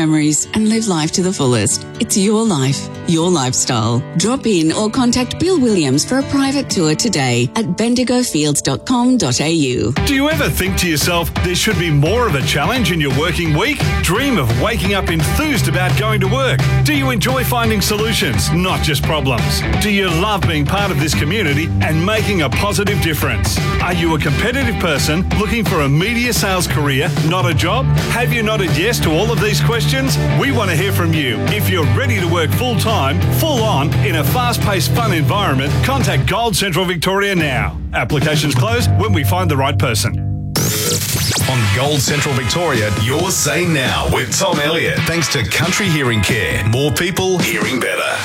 memories and live life to the fullest. It's your life, your lifestyle. Drop in or contact Bill Williams for a private tour today at bendigofields.com.au. Do you ever think to yourself, there should be more of a challenge in your working week? Dream of waking up enthused about going to work? Do you enjoy finding solutions, not just problems? Do you love being part of this community and making a positive difference? Are you a competitive person looking for a media sales career, not a job? Have you nodded yes to all of these questions? We want to hear from you. If you're ready to work full-time, full-on, in a fast-paced, fun environment, contact Gold Central Victoria now. Applications close when we find the right person. On Gold Central Victoria, you're Say Now with Tom Elliott. Thanks to Country Hearing Care. More people hearing better.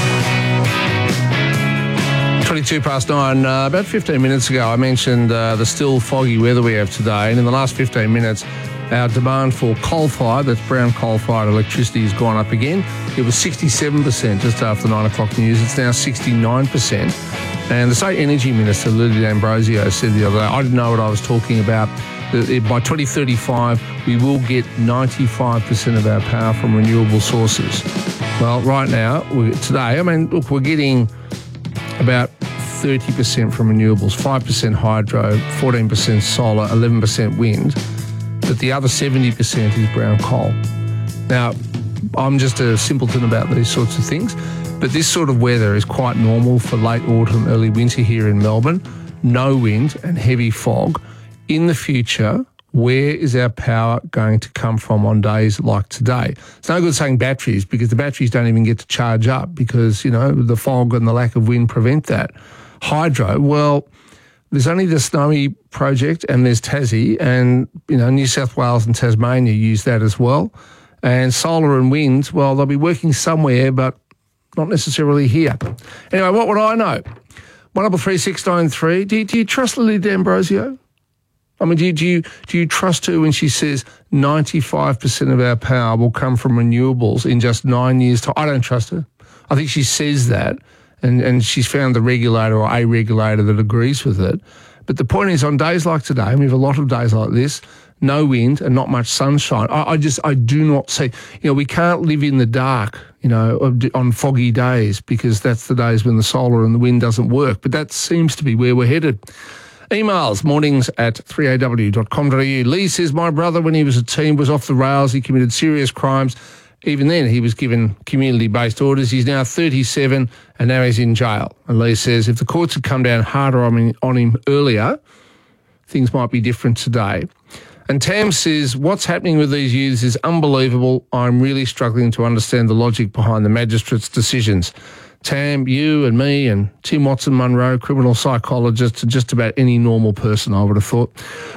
22 past 9. About 15 minutes ago, I mentioned the still foggy weather we have today. And in the last 15 minutes, our demand for coal-fired, that's brown coal-fired electricity, has gone up again. It was 67% just after 9 o'clock news. It's now 69%. And the State Energy Minister, Lily D'Ambrosio, said the other day, I didn't know what I was talking about. By 2035, we will get 95% of our power from renewable sources. Well, right now, today, we're getting about 30% from renewables, 5% hydro, 14% solar, 11% wind, but the other 70% is brown coal. Now, I'm just a simpleton about these sorts of things, but this sort of weather is quite normal for late autumn, early winter here in Melbourne. No wind and heavy fog. In the future, where is our power going to come from on days like today? It's no good saying batteries, because the batteries don't even get to charge up because, the fog and the lack of wind prevent that. Hydro, well, there's only the Snowy project and there's Tassie, and, New South Wales and Tasmania use that as well. And solar and wind, well, they'll be working somewhere, but not necessarily here. Anyway, what would I know? 133 do you trust Lily D'Ambrosio? Do you trust her when she says 95% of our power will come from renewables in just 9 years' time? I don't trust her. I think she says that, and she's found the regulator or a regulator that agrees with it. But the point is, on days like today, and we have a lot of days like this, no wind and not much sunshine. I do not see, we can't live in the dark, on foggy days, because that's the days when the solar and the wind doesn't work. But that seems to be where we're headed. Emails, mornings@3aw.com.au. Lee says, my brother, when he was a teen, was off the rails. He committed serious crimes. Even then, he was given community-based orders. He's now 37 and now he's in jail. And Lee says, if the courts had come down harder on him earlier, things might be different today. And Tam says, what's happening with these youths is unbelievable. I'm really struggling to understand the logic behind the magistrate's decisions. Tam, you and me and Tim Watson-Munro, criminal psychologist, and just about any normal person, I would have thought.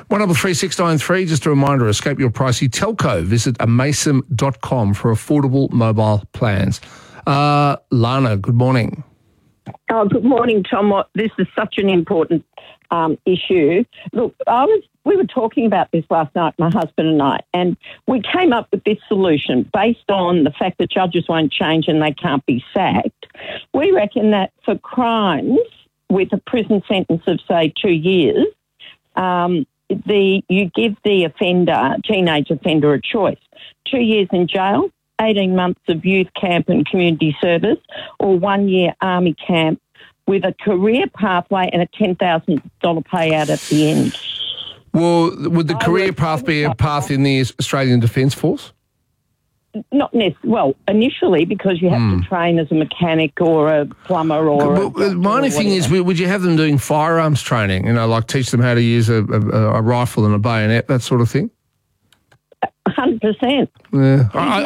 133 just a reminder, escape your pricey telco. Visit amason.com for affordable mobile plans. Lana, good morning. Oh, good morning, Tom. This is such an important issue. Look, we were talking about this last night, my husband and I, and we came up with this solution based on the fact that judges won't change and they can't be sacked. We reckon that for crimes with a prison sentence of, say, 2 years, you give the teenage offender a choice. 2 years in jail, 18 months of youth camp and community service, or 1 year army camp with a career pathway and a $10,000 payout at the end. Well, would the career path be a path in the Australian Defence Force? Not necessarily. Well, initially, because you have to train as a mechanic or a plumber or my only thing is, would you have them doing firearms training, like teach them how to use a rifle and a bayonet, that sort of thing? 100%. Yeah.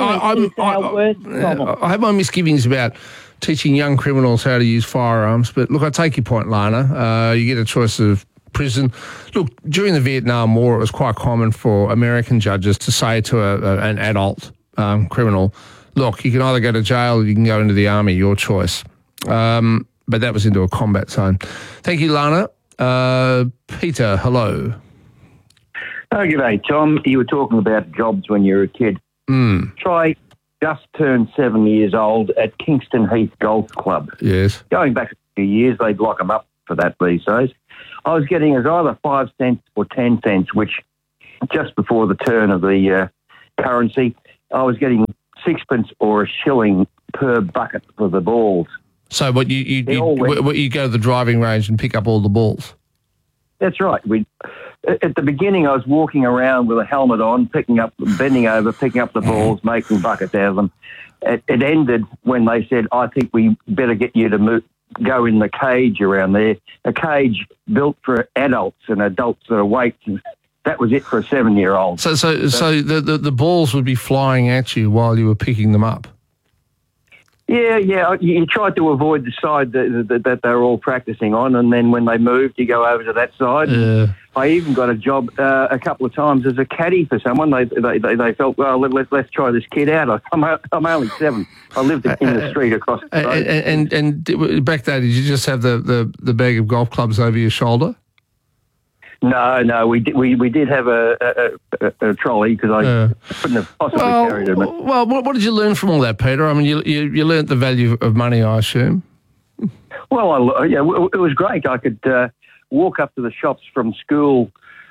I I have my misgivings about teaching young criminals how to use firearms, but look, I take your point, Lana. You get a choice of prison. Look, during the Vietnam War, it was quite common for American judges to say to an adult criminal, look, you can either go to jail or you can go into the army, your choice. But that was into a combat zone. Thank you, Lana. Peter, hello. Oh, g'day, Tom. You were talking about jobs when you were a kid. Try just turned 7 years old at Kingston Heath Golf Club. Yes. Going back a few years, they'd lock them up for that these days. I was getting as either 5 cents or 10 cents, which just before the turn of the currency, I was getting 6 pence or a shilling per bucket for the balls. So what you go to the driving range and pick up all the balls? That's right. At the beginning, I was walking around with a helmet on, bending over, picking up the balls, making buckets out of them. It ended when they said, I think we better get you to go in the cage around there, a cage built for adults and adults that are weights. And that was it for a 7-year-old. So the balls would be flying at you while you were picking them up? Yeah. You tried to avoid the side that they were all practicing on, and then when they moved, you go over to that side. I even got a job a couple of times as a caddy for someone. They felt, well, let's try this kid out. I'm only 7. I lived in the street across the road. And back then, did you just have the bag of golf clubs over your shoulder? No, we did have a trolley because I couldn't have possibly carried it. Well, what did you learn from all that, Peter? I mean, you learnt the value of money, I assume. Well, it was great. I could walk up to the shops from school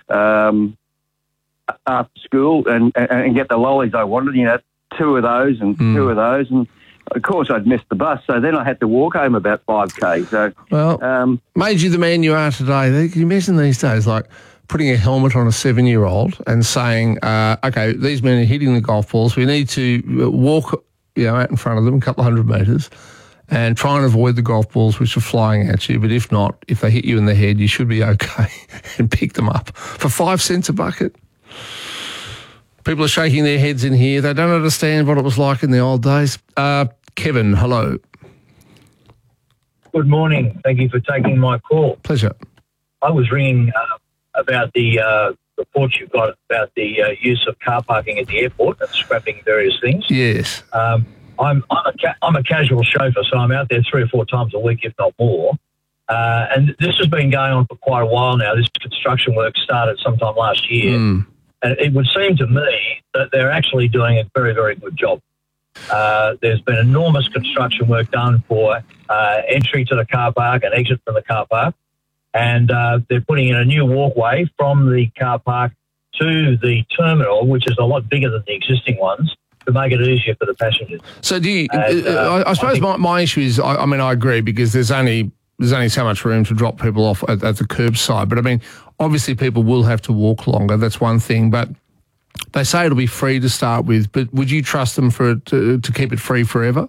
after school and get the lollies I wanted. 2 of those and 2 of those, and of course I'd missed the bus, so then I had to walk home about 5K. So, made you the man you are today. Can you imagine these days, like putting a helmet on a 7-year-old and saying, okay, these men are hitting the golf balls. We need to walk, out in front of them a couple of 100 metres and try and avoid the golf balls which are flying at you. But if not, if they hit you in the head, you should be okay, and pick them up for 5 cents a bucket. People are shaking their heads in here. They don't understand what it was like in the old days. Kevin, hello. Good morning. Thank you for taking my call. Pleasure. I was ringing about the reports you've got about the use of car parking at the airport and scrapping various things. Yes. I'm a casual chauffeur, so I'm out there 3 or 4 times a week, if not more. And this has been going on for quite a while now. This construction work started sometime last year. And it would seem to me that they're actually doing a very, very good job. There's been enormous construction work done for entry to the car park and exit from the car park. And they're putting in a new walkway from the car park to the terminal, which is a lot bigger than the existing ones, to make it easier for the passengers. So do you, I suppose my issue is, I agree, because there's only so much room to drop people off at the curbside. But I mean, obviously people will have to walk longer. That's one thing. But they say it'll be free to start with. But would you trust them to keep it free forever?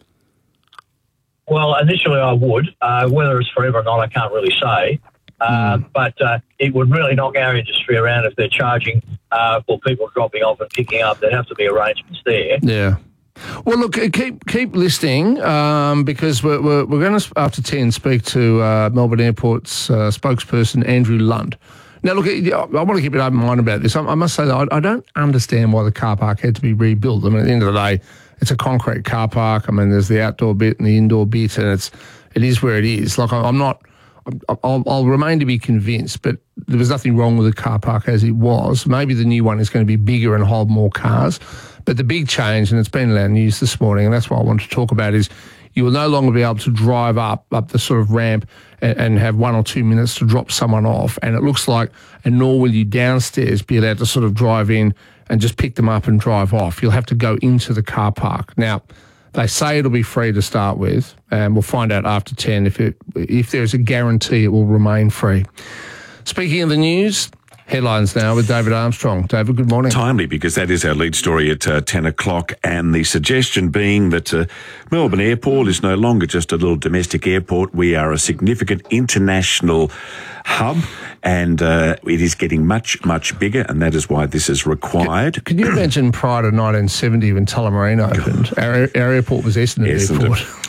Well, initially I would. Whether it's forever or not, I can't really say. But it would really knock our industry around if they're charging for people dropping off and picking up. There'd have to be arrangements there. Yeah. Well, look, keep listening because we're going to, after 10, speak to Melbourne Airport's spokesperson, Andrew Lunt. Now, look, I want to keep an open mind about this. I must say that I don't understand why the car park had to be rebuilt. I mean, at the end of the day, it's a concrete car park. I mean, there's the outdoor bit and the indoor bit, and it is where it is. Like, I'll remain to be convinced, but there was nothing wrong with the car park as it was. Maybe the new one is going to be bigger and hold more cars. But the big change, and it's been in our news this morning, and that's what I want to talk about, is you will no longer be able to drive up the sort of ramp and have 1 or 2 minutes to drop someone off. And it looks like, and nor will you downstairs be allowed to sort of drive in and just pick them up and drive off. You'll have to go into the car park. Now, they say it'll be free to start with, and we'll find out after 10 if there's a guarantee it will remain free. Speaking of the news, headlines now with David Armstrong. David, good morning. Timely, because that is our lead story at 10 o'clock, and the suggestion being that Melbourne Airport is no longer just a little domestic airport. We are a significant international hub, and it is getting much, much bigger, and that is why this is required. Can you imagine prior to 1970 when Tullamarine opened, our airport was Essendon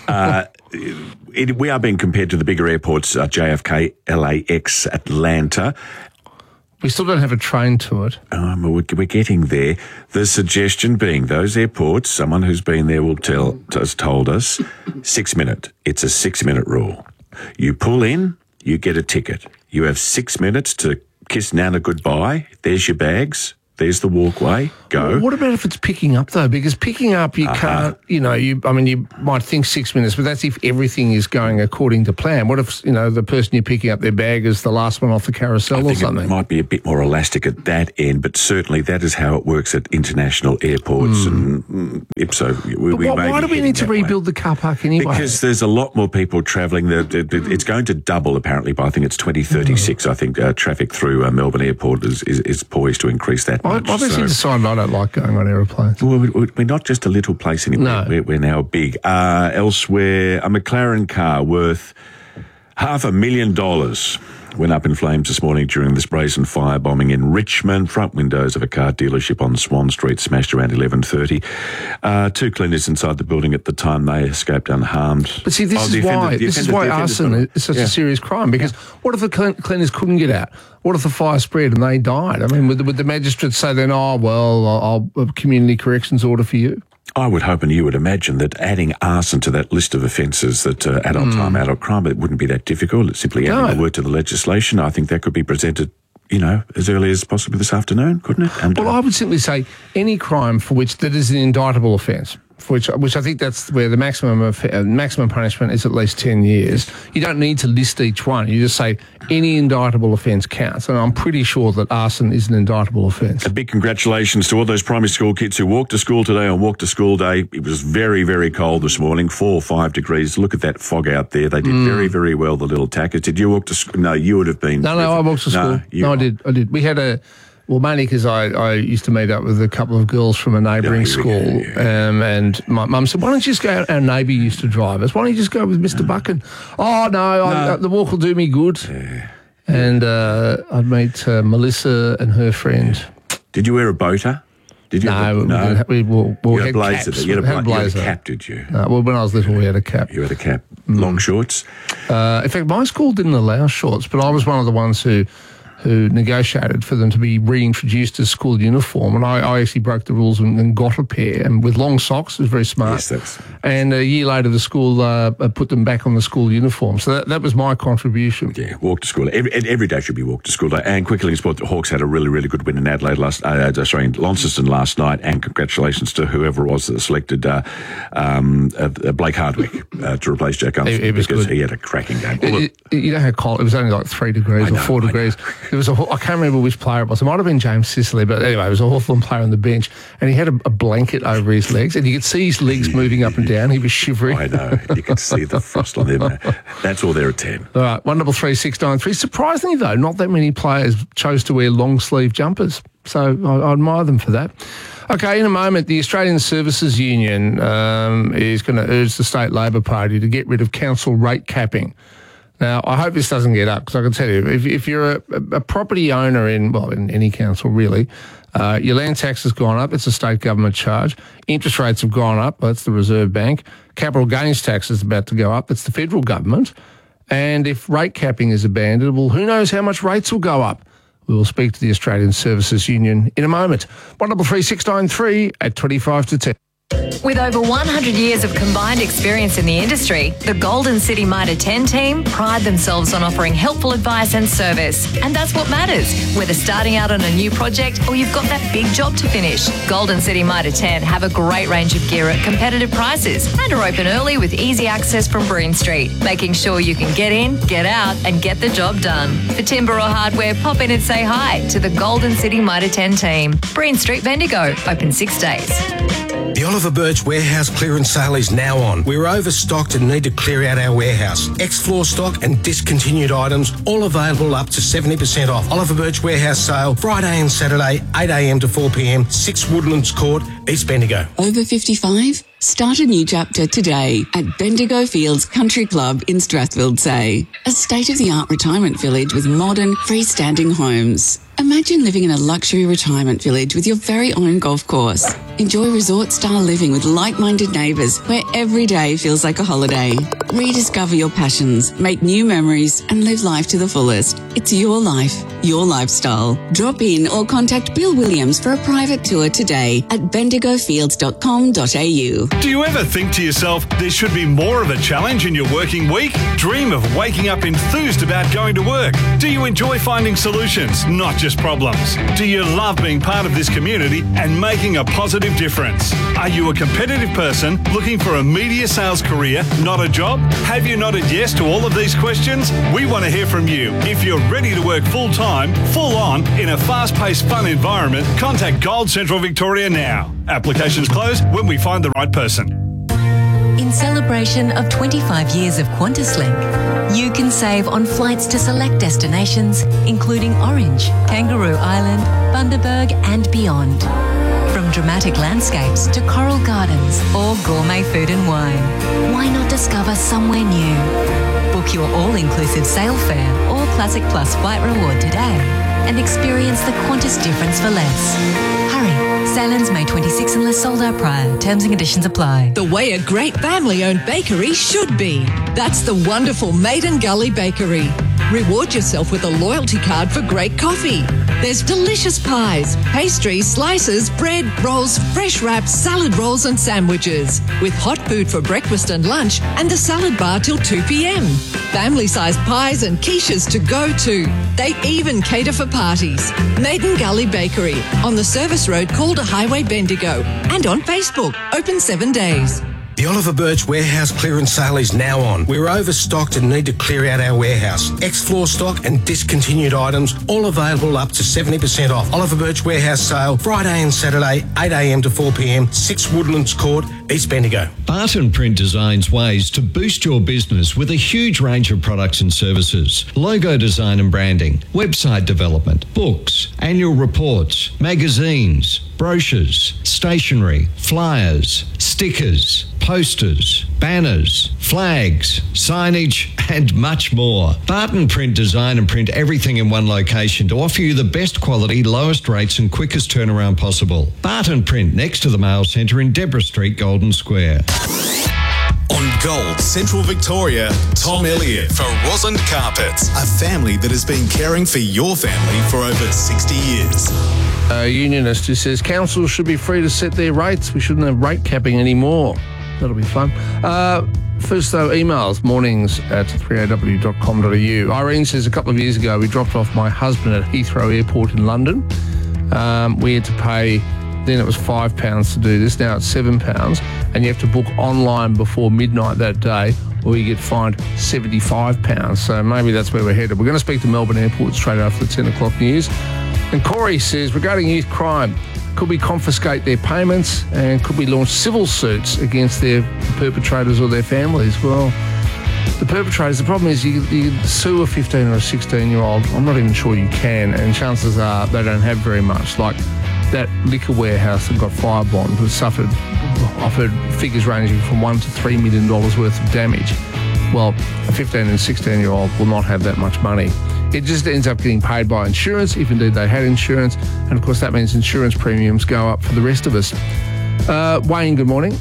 Airport? We are being compared to the bigger airports, JFK, LAX, Atlanta. We still don't have a train to it. We're getting there. The suggestion being those airports, someone who's been there has told us, 6 minute. It's a 6 minute rule. You pull in, you get a ticket. You have 6 minutes to kiss Nana goodbye. There's your bags. There's the walkway. Go. What about if it's picking up, though? Because picking up, you can't, you might think 6 minutes, but that's if everything is going according to plan. What if, the person you're picking up their bag is the last one off the carousel or something? It might be a bit more elastic at that end, but certainly that is how it works at international airports and IPSO. Why do we need to rebuild the car park anyway? Because there's a lot more people travelling. It's going to double, apparently, by I think it's 2036. I think traffic through Melbourne Airport is poised to increase that much. I've actually decided I don't like going on aeroplanes. Well, we're not just a little place anymore. No. We're now big. Elsewhere, a McLaren car worth $500,000 went up in flames this morning during this brazen firebombing in Richmond. Front windows of a car dealership on Swan Street smashed around 11:30. 2 cleaners inside the building at the time, they escaped unharmed. But see, this is why arson is such a serious crime, because what if the cleaners couldn't get out? What if the fire spread and they died? I mean, would the magistrate say then, I'll community corrections order for you? I would hope and you would imagine that adding arson to that list of offences, that adult time, adult crime, it wouldn't be that difficult. It's simply adding a word to the legislation. I think that could be presented, as early as possibly this afternoon, couldn't it? And, I would simply say any crime for which that is an indictable offence, which I think that's where the maximum punishment is at least 10 years. You don't need to list each one. You just say any indictable offence counts. And I'm pretty sure that arson is an indictable offence. A big congratulations to all those primary school kids who walked to school today on Walk to School Day. It was very, very cold this morning, 4 or 5 degrees. Look at that fog out there. They did very, very well, the little tackers. Did you walk to school? No, you would have been. No, I walked to school. No, I did. We had well, mainly because I used to meet up with a couple of girls from a neighbouring school, and my mum said, why don't you just go, our neighbour used to drive us, why don't you just go with Mr. Buchan? Oh, no. The walk will do me good. Yeah. And I'd meet Melissa and her friend. Did you wear a boater? Did you? No. We had had blazer. caps. You had a cap, did you? No, well, when I was little, we had a cap. You had a cap. Long shorts? In fact, my school didn't allow shorts, but I was one of the ones who negotiated for them to be reintroduced as school uniform, and I actually broke the rules and got a pair, and with long socks. It was very smart. Yes, and a year later, the school put them back on the school uniform. So that was my contribution. Yeah, walk to school. Every day should be walk to school day. And quickly in sport, the Hawks had a really, really good win in Adelaide in Launceston last night, and congratulations to whoever it was that selected Blake Hardwick to replace Jack Armstrong, because he had a cracking game. You know how cold it was? Only like 3 degrees or 4 degrees. There was I can't remember which player it was. It might have been James Sicily, but anyway, it was a Hawthorn player on the bench, and he had a blanket over his legs, and you could see his legs moving up and down. He was shivering. I know. You could see the frost on them. That's all there at 10. All right, 133 693. Surprisingly, though, not that many players chose to wear long-sleeve jumpers, so I admire them for that. Okay, in a moment, the Australian Services Union is going to urge the State Labor Party to get rid of council rate capping. Now, I hope this doesn't get up, because I can tell you, if you're a property owner in any council, really, your land tax has gone up. It's a state government charge. Interest rates have gone up. That's the Reserve Bank. Capital gains tax is about to go up. It's the federal government. And if rate capping is abandoned, well, who knows how much rates will go up? We will speak to the Australian Services Union in a moment. 133 693 at 25 to 10. With over 100 years of combined experience in the industry, the Golden City Mitre 10 team pride themselves on offering helpful advice and service. And that's what matters, whether starting out on a new project or you've got that big job to finish. Golden City Mitre 10 have a great range of gear at competitive prices and are open early with easy access from Breen Street, making sure you can get in, get out and get the job done. For timber or hardware, pop in and say hi to the Golden City Mitre 10 team. Breen Street, Bendigo, open 6 days. The Oliver Birch warehouse clearance sale is now on. We're overstocked and need to clear out our warehouse. Ex-floor stock and discontinued items, all available up to 70% off. Oliver Birch warehouse sale, Friday and Saturday, 8 a.m. to 4 p.m, 6 Woodlands Court, East Bendigo. Over 55? Start a new chapter today at Bendigo Fields Country Club in Strathfield-Say. A state-of-the-art retirement village with modern, freestanding homes. Imagine living in a luxury retirement village with your very own golf course. Enjoy resort-style living with like-minded neighbours where every day feels like a holiday. Rediscover your passions, make new memories and live life to the fullest. It's your life, your lifestyle. Drop in or contact Bill Williams for a private tour today at bendigofields.com.au. Do you ever think to yourself, there should be more of a challenge in your working week? Dream of waking up enthused about going to work? Do you enjoy finding solutions, not just problems? Do you love being part of this community and making a positive difference? Are you a competitive person looking for a media sales career, not a job? Have you nodded yes to all of these questions? We want to hear from you. If you're ready to work full-time, full-on, in a fast-paced, fun environment, contact Gold Central Victoria now. Applications close when we find the right person. In celebration of 25 years of QantasLink, you can save on flights to select destinations, including Orange, Kangaroo Island, Bundaberg and beyond. From dramatic landscapes to coral gardens or gourmet food and wine, why not discover somewhere new? Book your all-inclusive sail fare or Classic Plus flight reward today and experience the Qantas difference for less. Hurry. Sail-ins May 26 unless sold out prior. Terms and conditions apply. The way a great family-owned bakery should be. That's the wonderful Maiden Gully Bakery. Reward yourself with a loyalty card for great coffee. There's delicious pies, pastries, slices, bread, rolls, fresh wraps, salad rolls and sandwiches. With hot food for breakfast and lunch and the salad bar till 2 p.m. Family-sized pies and quiches to go to. They even cater for parties. Maiden Gully Bakery on the service road Calder Highway, Bendigo. And on Facebook. Open 7 days. The Oliver Birch warehouse clearance sale is now on. We're overstocked and need to clear out our warehouse. Ex-floor stock and discontinued items, all available up to 70% off. Oliver Birch warehouse sale, Friday and Saturday, 8 a.m. to 4 p.m, 6 Woodlands Court, East Bendigo. Barton Print designs ways to boost your business with a huge range of products and services. Logo design and branding, website development, books, annual reports, magazines, brochures, stationery, flyers, stickers, posters, banners, flags, signage and much more. Barton Print design and print everything in one location to offer you the best quality, lowest rates and quickest turnaround possible. Barton Print next to the Mail Centre in Deborah Street, Golden Square. On Gold Central Victoria, Tom Elliott for Rosand Carpets, a family that has been caring for your family for over 60 years. A unionist who says councils should be free to set their rates. We shouldn't have rate capping anymore. That'll be fun. First, though, emails, mornings@3aw.com.au. Irene says a couple of years ago we dropped off my husband at Heathrow Airport in London. We had to pay, then it was £5 to do this, now it's £7, and you have to book online before midnight that day or you get fined £75. So maybe that's where we're headed. We're going to speak to Melbourne Airport straight after the 10 o'clock news. And Corey says, regarding youth crime, could we confiscate their payments and could we launch civil suits against their perpetrators or their families? Well, the perpetrators, the problem is you sue a 15 or a 16-year-old. I'm not even sure you can, and chances are they don't have very much. Like that liquor warehouse that got firebombed was I've heard figures ranging from $1 to $3 million worth of damage. Well, a 15 and 16-year-old will not have that much money. It just ends up getting paid by insurance, if indeed they had insurance. And, of course, that means insurance premiums go up for the rest of us. Wayne, good morning.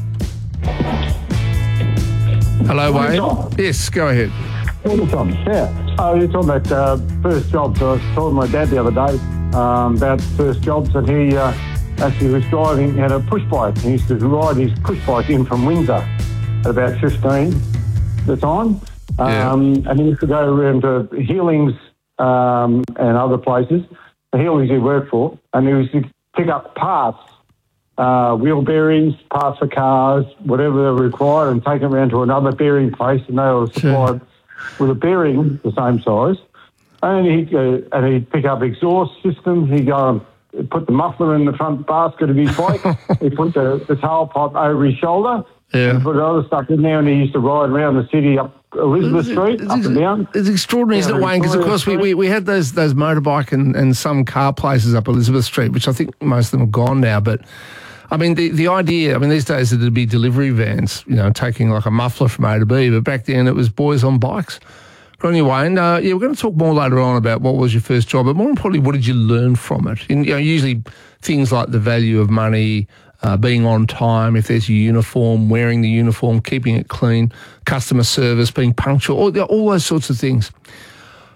Hello, Wayne. Tom. Yes, go ahead. Hey, Tom. Yeah. You're talking about first jobs. I was talking to my dad the other day about first jobs, and he actually was driving, he had a push bike. He used to ride his push bike in from Windsor at about 15 at the time. And he used to go around to Healings and other places, the Healings he worked for, and he used to pick up parts, wheel bearings, parts for cars, whatever they required, and take them around to another bearing place, and they were supplied with a bearing the same size. And he'd pick up exhaust systems. He'd go and put the muffler in the front basket of his bike. He'd put the tailpipe over his shoulder. And put other stuff in there, and he used to ride around the city up Elizabeth Street, up and down. It's extraordinary, isn't it, Wayne? Because, of course, we had those motorbike and some car places up Elizabeth Street, which I think most of them are gone now. But, I mean, the idea, these days it'd be delivery vans, taking like a muffler from A to B, but back then it was boys on bikes. But anyway, Wayne, we're going to talk more later on about what was your first job, but more importantly, what did you learn from it? And, usually things like the value of money, being on time, if there's a uniform, wearing the uniform, keeping it clean, customer service, being punctual, all those sorts of things.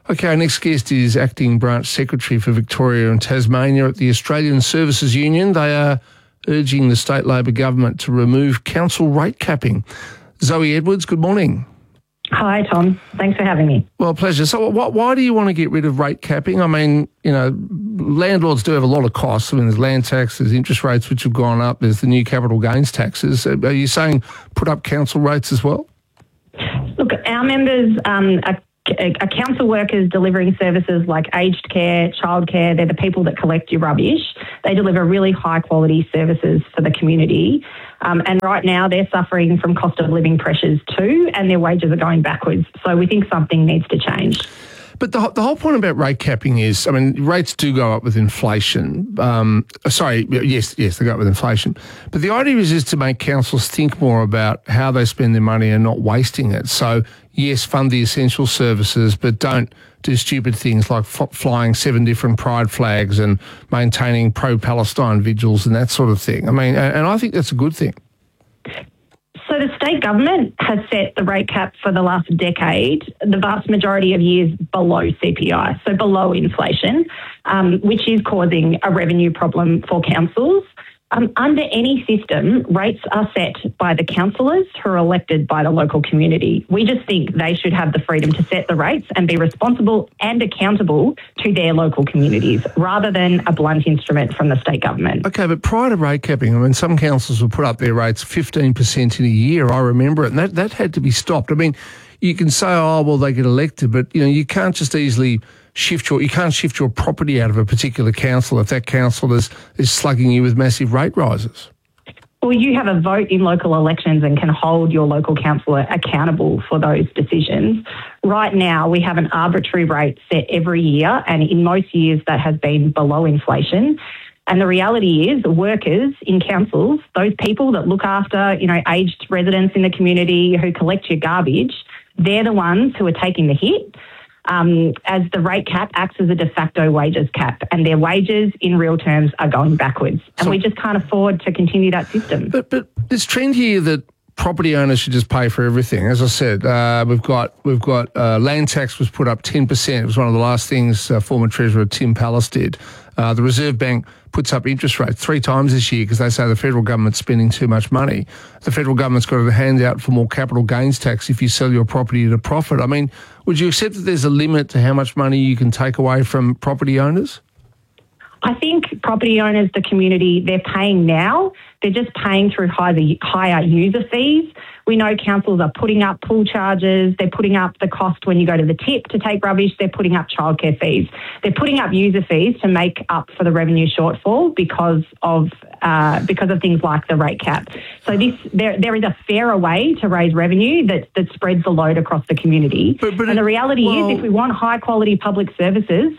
Okay, our next guest is Acting Branch Secretary for Victoria and Tasmania at the Australian Services Union. They are urging the state Labor government to remove council rate capping. Zoe Edwards, good morning. Hi, Tom. Thanks for having me. Well, pleasure. So why do you want to get rid of rate capping? I mean, you know, landlords do have a lot of costs. I mean, there's land tax, there's interest rates which have gone up, there's the new capital gains taxes. Are you saying put up council rates as well? Look, our members are council workers delivering services like aged care, childcare. They're the people that collect your rubbish. They deliver really high-quality services for the community. And right now they're suffering from cost of living pressures too, and their wages are going backwards. So we think something needs to change. But the whole point about rate capping is, I mean, rates do go up with inflation. Yes, they go up with inflation. But the idea is to make councils think more about how they spend their money and not wasting it. So, yes, fund the essential services, but don't do stupid things like flying 7 different pride flags and maintaining pro-Palestine vigils and that sort of thing. I mean, and I think that's a good thing. So the state government has set the rate cap for the last decade, the vast majority of years below CPI, so below inflation, which is causing a revenue problem for councils. Under any system, rates are set by the councillors who are elected by the local community. We just think they should have the freedom to set the rates and be responsible and accountable to their local communities rather than a blunt instrument from the state government. Okay, but prior to rate capping, I mean, some councils would put up their rates 15% in a year. I remember it, and that had to be stopped. I mean, you can say, oh, well, they get elected, but, you know, you can't just easily shift your property out of a particular council if that council is slugging you with massive rate rises. Well, you have a vote in local elections and can hold your local councillor accountable for those decisions. Right now, we have an arbitrary rate set every year, and in most years that has been below inflation. And the reality is workers in councils, those people that look after, you know, aged residents in the community who collect your garbage, they're the ones who are taking the hit. As the rate cap acts as a de facto wages cap, and their wages in real terms are going backwards. And we just can't afford to continue that system. But this trend here that property owners should just pay for everything. As I said, we've got land tax was put up 10%. It was one of the last things former Treasurer Tim Pallas did. The Reserve Bank puts up interest rates 3 times this year because they say the federal government's spending too much money. The federal government's got a handout for more capital gains tax if you sell your property at a profit. I mean, would you accept that there's a limit to how much money you can take away from property owners? I think property owners, the community, they're paying now. They're just paying through higher user fees. We know councils are putting up pool charges. They're putting up the cost when you go to the tip to take rubbish. They're putting up childcare fees. They're putting up user fees to make up for the revenue shortfall because of things like the rate cap. So there is a fairer way to raise revenue that spreads the load across the community. And the reality is, if we want high quality public services,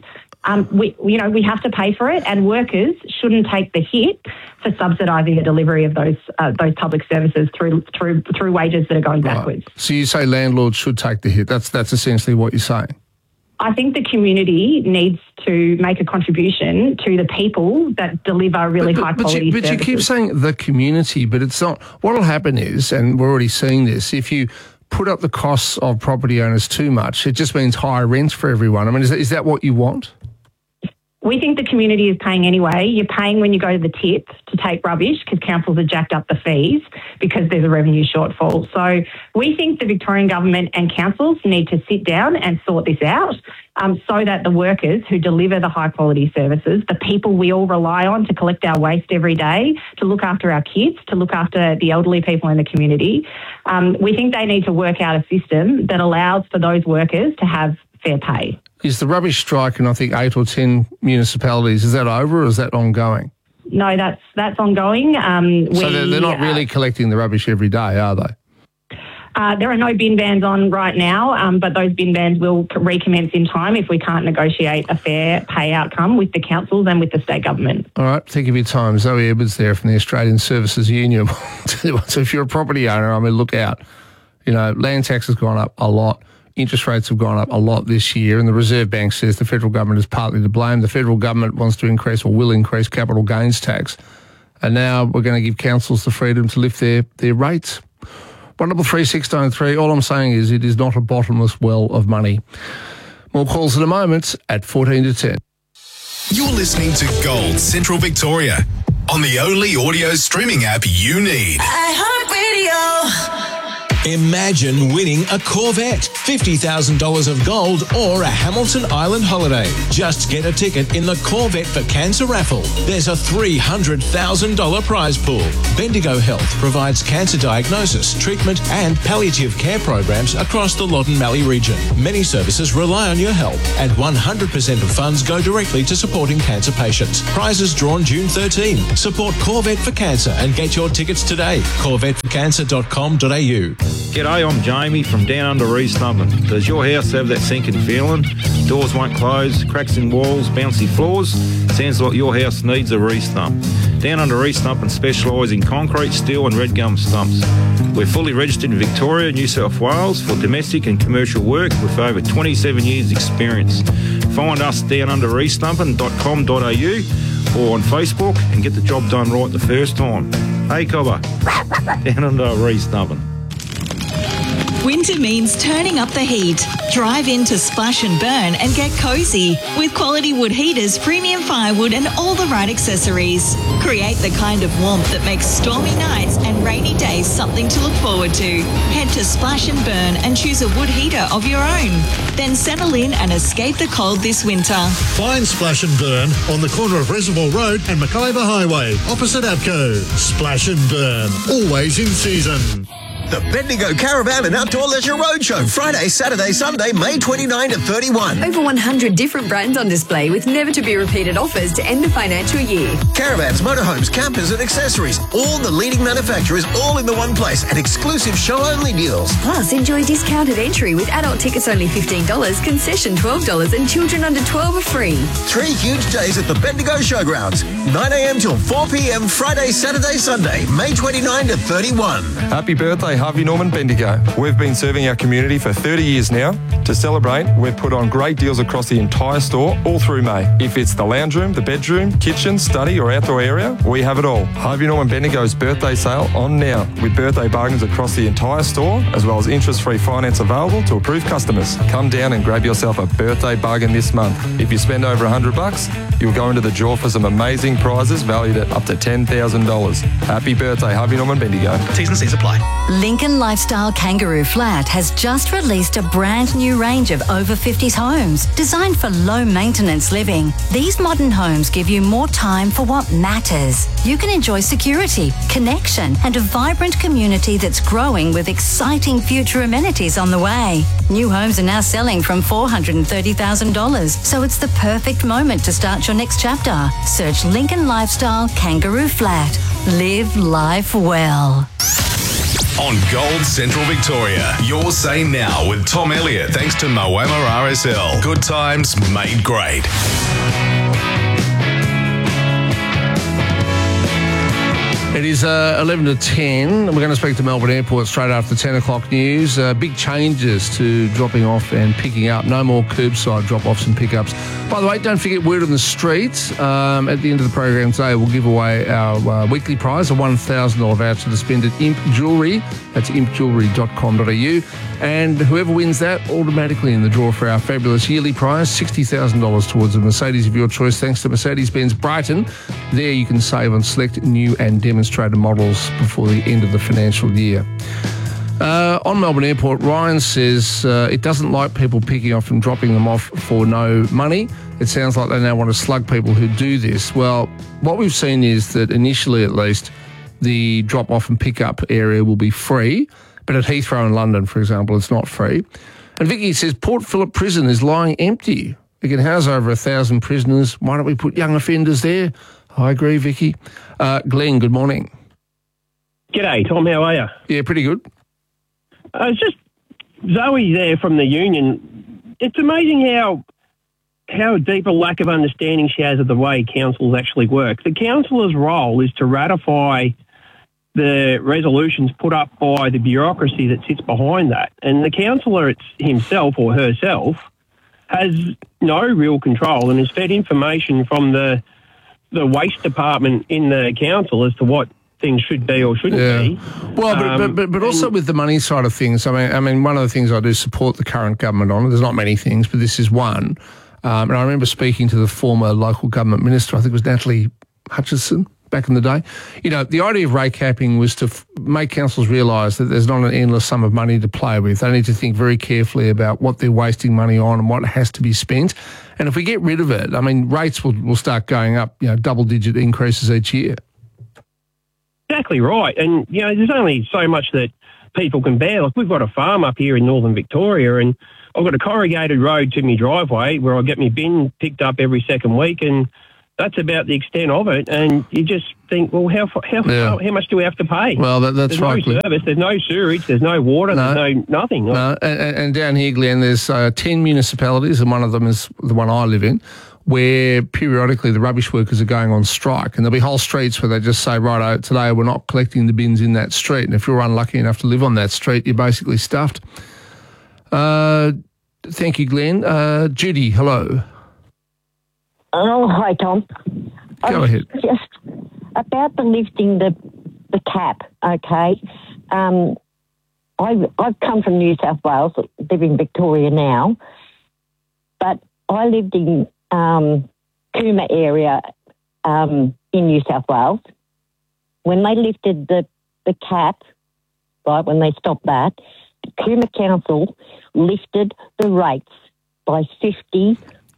we have to pay for it, and workers shouldn't take the hit for subsidising the delivery of those public services through wages that are going backwards. So you say landlords should take the hit. That's essentially what you're saying. I think the community needs to make a contribution to the people that deliver really high quality services. But you keep saying the community, but it's not. What will happen is, and we're already seeing this, if you put up the costs of property owners too much, it just means higher rents for everyone. I mean, is that what you want? We think the community is paying anyway. You're paying when you go to the tip to take rubbish because councils have jacked up the fees because there's a revenue shortfall. So we think the Victorian government and councils need to sit down and sort this out so that the workers who deliver the high quality services, the people we all rely on to collect our waste every day, to look after our kids, to look after the elderly people in the community, we think they need to work out a system that allows for those workers to have fair pay. Is the rubbish strike in, I think, 8 or 10 municipalities, is that over or is that ongoing? No, that's ongoing. So they're not really collecting the rubbish every day, are they? There are no bin bans on right now, but those bin bans will recommence in time if we can't negotiate a fair pay outcome with the councils and with the state government. All right, thank you for your time. Zoe Edwards there from the Australian Services Union. So if you're a property owner, I mean, look out. You know, land tax has gone up a lot. Interest rates have gone up a lot this year, and the Reserve Bank says the federal government is partly to blame. The federal government wants to increase or will increase capital gains tax, and now we're going to give councils the freedom to lift their rates. 133 693. All I'm saying is it is not a bottomless well of money. More calls in a moment at 14 to 10. You're listening to Gold Central Victoria on the only audio streaming app you need. iHeartRadio. Imagine winning a Corvette, $50,000 of gold, or a Hamilton Island holiday. Just get a ticket in the Corvette for Cancer raffle. There's a $300,000 prize pool. Bendigo Health provides cancer diagnosis, treatment, and palliative care programs across the Loddon Mallee region. Many services rely on your help, and 100% of funds go directly to supporting cancer patients. Prizes drawn June 13. Support Corvette for Cancer and get your tickets today. CorvetteForCancer.com.au. G'day, I'm Jamie from Down Under Restumping. Does your house have that sinking feeling? Doors won't close, cracks in walls, bouncy floors? Sounds like your house needs a restump. Down Under Restumping specialise in concrete, steel and red gum stumps. We're fully registered in Victoria, New South Wales for domestic and commercial work with over 27 years experience. Find us downunderrestumping.com.au or on Facebook and get the job done right the first time. Hey, Cobber, Down Under Restumping. Winter means turning up the heat. Drive into Splash and Burn and get cozy with quality wood heaters, premium firewood and all the right accessories. Create the kind of warmth that makes stormy nights and rainy days something to look forward to. Head to Splash and Burn and choose a wood heater of your own. Then settle in and escape the cold this winter. Find Splash and Burn on the corner of Reservoir Road and Mackayba Highway, opposite APCO. Splash and Burn, always in season. The Bendigo Caravan and Outdoor Leisure Roadshow, Friday, Saturday, Sunday, May 29 to 31. Over 100 different brands on display with never-to-be-repeated offers to end the financial year. Caravans, motorhomes, campers and accessories. All the leading manufacturers all in the one place at exclusive show-only deals. Plus, enjoy discounted entry with adult tickets only $15, concession $12 and children under 12 are free. 3 huge days at the Bendigo Showgrounds. 9 a.m. till 4 p.m. Friday, Saturday, Sunday, May 29 to 31. Happy birthday, Harvey Norman Bendigo. We've been serving our community for 30 years now. To celebrate, we've put on great deals across the entire store all through May. If it's the lounge room, the bedroom, kitchen, study or outdoor area, we have it all. Harvey Norman Bendigo's birthday sale on now with birthday bargains across the entire store as well as interest-free finance available to approved customers. Come down and grab yourself a birthday bargain this month. If you spend over $100, you'll go into the draw for some amazing prizes valued at up to $10,000. Happy birthday, Harvey Norman Bendigo. T's and C's apply. Lincoln Lifestyle Kangaroo Flat has just released a brand new range of over 50s homes designed for low maintenance living. These modern homes give you more time for what matters. You can enjoy security, connection and a vibrant community that's growing with exciting future amenities on the way. New homes are now selling from $430,000, so it's the perfect moment to start your next chapter. Search Lincoln Lifestyle Kangaroo Flat. Live life well. On Gold Central Victoria, your say now with Tom Elliott, thanks to Moama RSL. Good times made great. It is 11 to 10. We're going to speak to Melbourne Airport straight after 10 o'clock news. Big changes to dropping off and picking up. No more curbside drop-offs and pickups. By the way, don't forget Word on the Street. At the end of the program today, we'll give away our weekly prize, a $1,000 voucher to spend at Imp Jewellery. That's impjewellery.com.au. And whoever wins that, automatically in the draw for our fabulous yearly prize, $60,000 towards a Mercedes of your choice, thanks to Mercedes-Benz Brighton. There you can save on select new and demonstrator models before the end of the financial year. On Melbourne Airport, Ryan says it doesn't like people picking off and dropping them off for no money. It sounds like they now want to slug people who do this. Well, what we've seen is that initially at least, the drop-off and pick-up area will be free, but at Heathrow in London, for example, it's not free. And Vicky says Port Phillip Prison is lying empty. It can house over 1,000 prisoners. Why don't we put young offenders there? I agree, Vicky. Glenn, good morning. G'day, Tom. How are you? Yeah, pretty good. It's just Zoe there from the union. It's amazing how deep a lack of understanding she has of the way councils actually work. The councillor's role is to ratify the resolutions put up by the bureaucracy that sits behind that. And the councillor himself or herself has no real control and is fed information from the waste department in the council as to what things should be or shouldn't be. Well, but also with the money side of things, I mean, one of the things I do support the current government on, there's not many things, but this is one. And I remember speaking to the former local government minister, I think it was Natalie Hutchison, back in the day. You know, the idea of rate capping was to make councils realise that there's not an endless sum of money to play with. They need to think very carefully about what they're wasting money on and what has to be spent. And if we get rid of it, I mean, rates will start going up, double-digit increases each year. Exactly right. And, there's only so much that people can bear. Like, we've got a farm up here in northern Victoria, and I've got a corrugated road to my driveway where I get my bin picked up every second week, and that's about the extent of it. And you just think, well, how much do we have to pay? Well, that's right. There's no service, there's no sewerage, there's no water, there's no nothing. No, and down here, Glenn, there's 10 municipalities, and one of them is the one I live in, where periodically the rubbish workers are going on strike, and there'll be whole streets where they just say, righto, today we're not collecting the bins in that street, and if you're unlucky enough to live on that street, you're basically stuffed. Thank you, Glenn. Judy, hello. Oh, hi, Tom. Go ahead. Just about the lifting the cap, okay? I've come from New South Wales, live in Victoria now, but I lived in Cooma area in New South Wales. When they lifted the cap, right, when they stopped that, Cooma Council lifted the rates by 50%.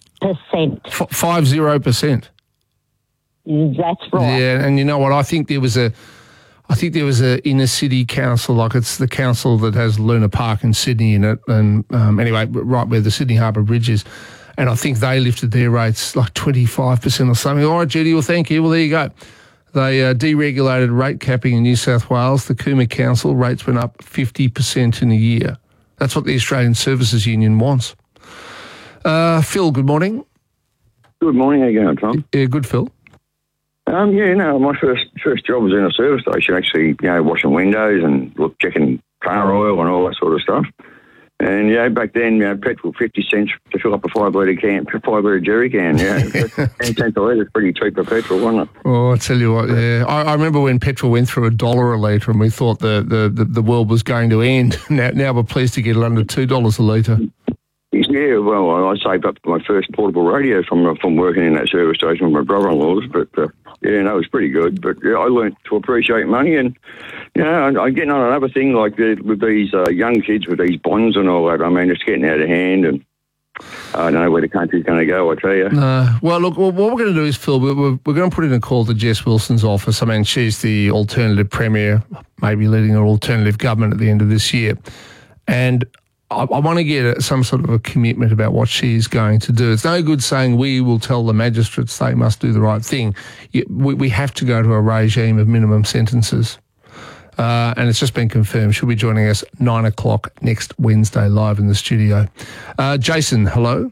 50%. That's right. Yeah, and you know what? I think there was a inner city council, like it's the council that has Luna Park in Sydney in it, and anyway, right where the Sydney Harbour Bridge is, and I think they lifted their rates like 25% or something. All right, Judy, well, thank you. Well, there you go. They deregulated rate capping in New South Wales. The Cooma Council rates went up 50% in a year. That's what the Australian Services Union wants. Phil, good morning. Good morning. How you going, Tom? Yeah, good, Phil. My first job was in a service station, actually, washing windows and checking car oil and all that sort of stuff. And, back then, petrol 50 cents to fill up a 5-litre jerry can. 10 cents a litre is pretty cheap for petrol, wasn't it? Oh, I tell you what, yeah. I remember when petrol went through $1 a litre and we thought the world was going to end. Now we're pleased to get it under $2 a litre. Yeah, well, I saved up my first portable radio from working in that service station with my brother-in-laws, but it was pretty good. But I learnt to appreciate money, and I'm getting on another thing like with these young kids with these bonds and all that. I mean, it's getting out of hand, and I don't know where the country's going to go, I tell you. Well, look, what we're going to do is, Phil, we're going to put in a call to Jess Wilson's office. I mean, she's the Alternative Premier, maybe leading an alternative government at the end of this year, and I want to get some sort of a commitment about what she's going to do. It's no good saying we will tell the magistrates they must do the right thing. We have to go to a regime of minimum sentences. And it's just been confirmed. She'll be joining us 9 o'clock next Wednesday live in the studio. Jason, hello.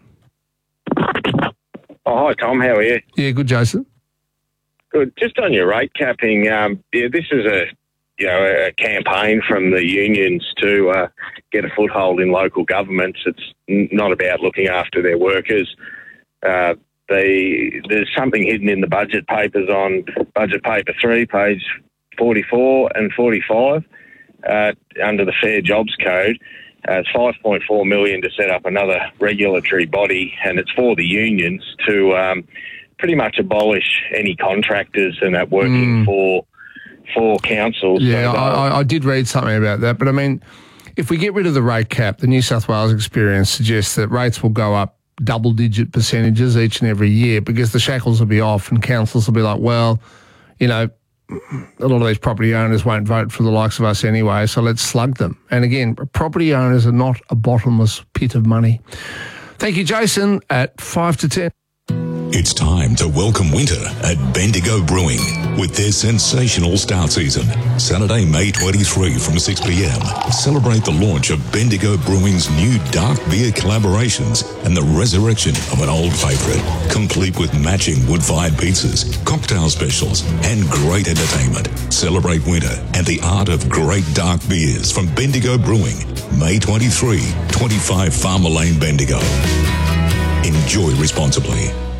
Oh, hi, Tom. How are you? Yeah, good, Jason. Good. Just on your rate capping, this is a campaign from the unions to get a foothold in local governments. It's not about looking after their workers. There's something hidden in the budget papers on budget paper 3, page 44 and 45, under the Fair Jobs Code. It's $5.4 million to set up another regulatory body, and it's for the unions to pretty much abolish any contractors and that working for councils. Yeah, I did read something about that. But, I mean, if we get rid of the rate cap, the New South Wales experience suggests that rates will go up double-digit percentages each and every year because the shackles will be off and councils will be like, well, a lot of these property owners won't vote for the likes of us anyway, so let's slug them. And, again, property owners are not a bottomless pit of money. Thank you, Jason, at 5 to 10. It's time to welcome winter at Bendigo Brewing with their sensational start season. Saturday, May 23 from 6 p.m. Celebrate the launch of Bendigo Brewing's new dark beer collaborations and the resurrection of an old favourite, complete with matching wood-fired pizzas, cocktail specials and great entertainment. Celebrate winter and the art of great dark beers from Bendigo Brewing. May 23, 25 Farmer Lane, Bendigo. Enjoy responsibly.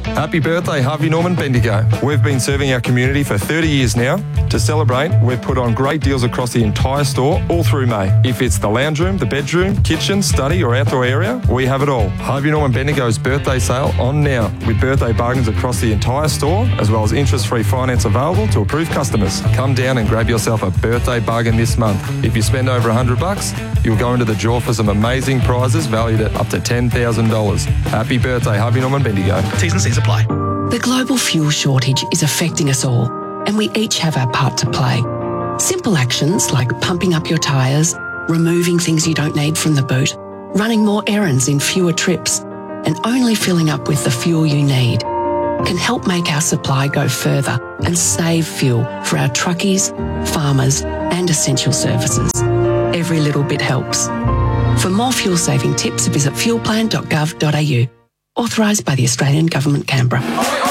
Happy birthday, Harvey Norman Bendigo. We've been serving our community for 30 years now. To celebrate, we've put on great deals across the entire store all through May. If it's the lounge room, the bedroom, kitchen, study or outdoor area, we have it all. Harvey Norman Bendigo's birthday sale on now with birthday bargains across the entire store as well as interest-free finance available to approved customers. Come down and grab yourself a birthday bargain this month. If you spend over $100, you'll go into the draw for some amazing prizes valued at up to $10,000. Happy birthday, Harvey Norman Bendigo. T's and C's apply. The global fuel shortage is affecting us all, and we each have our part to play. Simple actions like pumping up your tyres, removing things you don't need from the boot, running more errands in fewer trips, and only filling up with the fuel you need can help make our supply go further and save fuel for our truckies, farmers, and essential services. Every little bit helps. For more fuel-saving tips, visit fuelplan.gov.au. Authorised by the Australian Government, Canberra.